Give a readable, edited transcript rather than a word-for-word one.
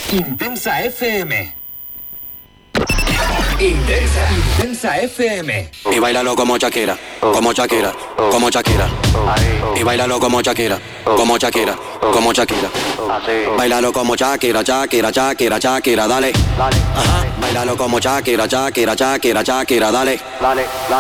Intensa FM. Intensa FM. Y bailalo como Shakira, como Shakira, como Shakira. Y bailalo como Shakira, como Shakira, como Shakira. Bailalo como Shakira, Shakira, Shakira, Shakira, dale. Ajá. Bailalo como Shakira, Shakira, Shakira, Shakira, dale.